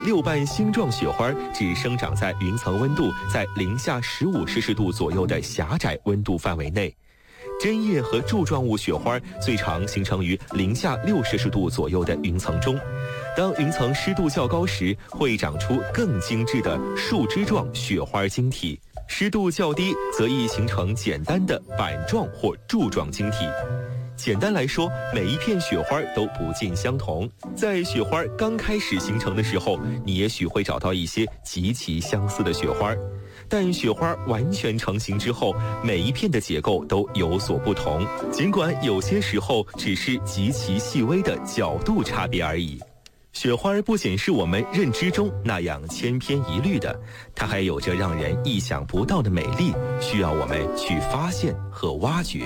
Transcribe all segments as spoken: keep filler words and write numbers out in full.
六瓣星状雪花只生长在云层温度在零下十五摄氏度左右的狭窄温度范围内。针叶和柱状物雪花最常形成于零下六摄氏度左右的云层中。当云层湿度较高时，会长出更精致的树枝状雪花晶体；湿度较低，则易形成简单的板状或柱状晶体。简单来说，每一片雪花都不尽相同。在雪花刚开始形成的时候，你也许会找到一些极其相似的雪花，但雪花完全成型之后，每一片的结构都有所不同，尽管有些时候只是极其细微的角度差别而已。雪花不仅是我们认知中那样千篇一律的，它还有着让人意想不到的美丽，需要我们去发现和挖掘。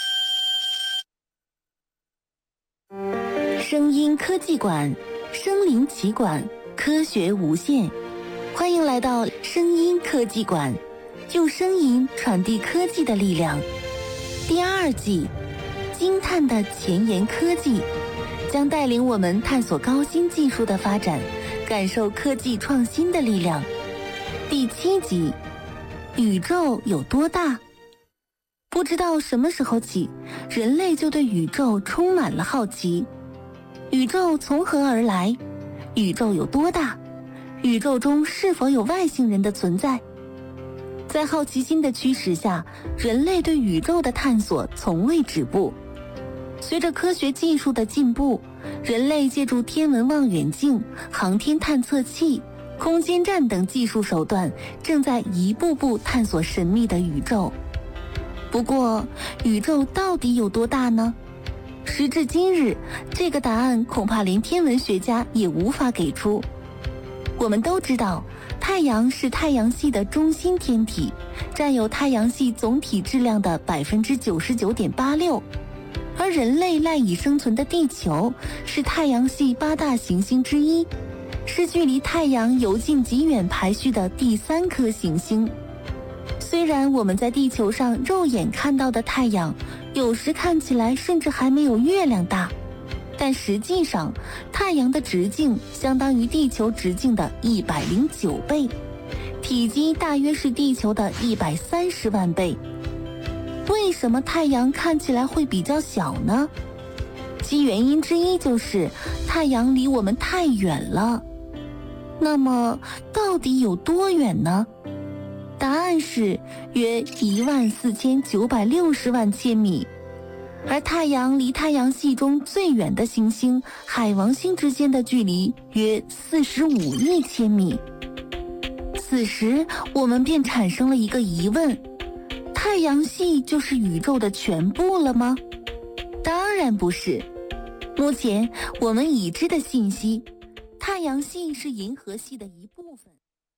声音科技馆，身临其馆，科学无限。欢迎来到声音科技馆，用声音传递科技的力量。第二季，惊叹的前沿科技，将带领我们探索高新技术的发展，感受科技创新的力量。第七集，宇宙有多大？不知道什么时候起，人类就对宇宙充满了好奇。宇宙从何而来？宇宙有多大？宇宙中是否有外星人的存在？在好奇心的驱使下，人类对宇宙的探索从未止步。随着科学技术的进步，人类借助天文望远镜、航天探测器、空间站等技术手段，正在一步步探索神秘的宇宙。不过，宇宙到底有多大呢？时至今日，这个答案恐怕连天文学家也无法给出。我们都知道，太阳是太阳系的中心天体，占有太阳系总体质量的 百分之九十九点八六， 而人类赖以生存的地球是太阳系八大行星之一，是距离太阳由近及远排序的第三颗行星。虽然我们在地球上肉眼看到的太阳有时看起来甚至还没有月亮大，但实际上太阳的直径相当于地球直径的一百零九倍，体积大约是地球的一百三十万倍。为什么太阳看起来会比较小呢？其原因之一就是太阳离我们太远了。那么到底有多远呢？答案是约一万四千九百六十万千米，而太阳离太阳系中最远的行星海王星之间的距离约四十五亿千米。此时我们便产生了一个疑问：太阳系就是宇宙的全部了吗？当然不是。目前我们已知的信息，太阳系是银河系的一部分。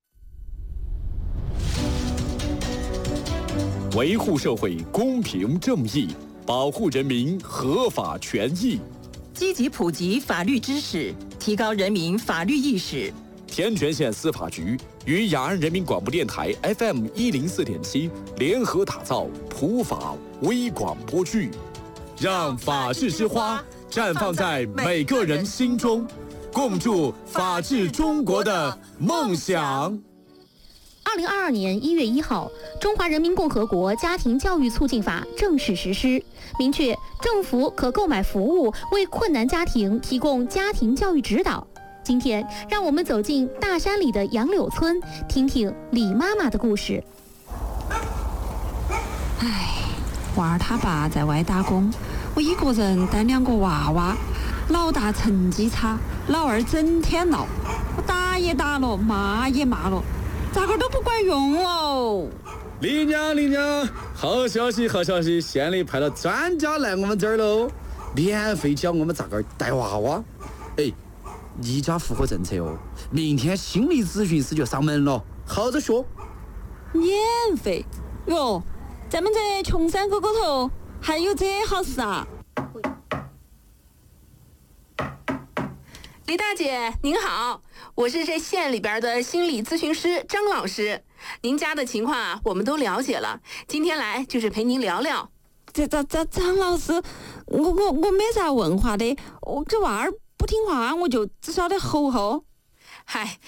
维护社会公平正义，保护人民合法权益， 积极普及法律知识，提高人民法律意识。 天全县司法局与雅安人民广播电台 F M 一零四点七联合打造普法微广播剧，让法治之花绽放在每个人心中，共筑法治中国的梦想。 二零二二年一月一号，《中华人民共和国家庭教育促进法》正式实施，明确政府可购买服务为困难家庭提供家庭教育指导。今天，让我们走进大山里的杨柳村，听听李妈妈的故事。 唉，娃儿他爸在外打工，我一个人带两个娃娃，老大成绩差，老二整天闹，我打也打了，骂也骂了，咋个都不管用哦。 李娘李娘，好消息好消息，县里派了专家来我们这儿喽，免费教我们咋个带娃娃。哎，一家符合政策哦，明天心理咨询师就上门了，好着学。 免费哟，咱们这穷山沟沟头还有这好事啊！ 李大姐您好，我是这县里边的心理咨询师张老师，您家的情况啊我们都了解了，今天来就是陪您聊聊。 这这这张老师，我我我没啥文化的，我这娃儿不听话我就只晓得吼吼。 嗨，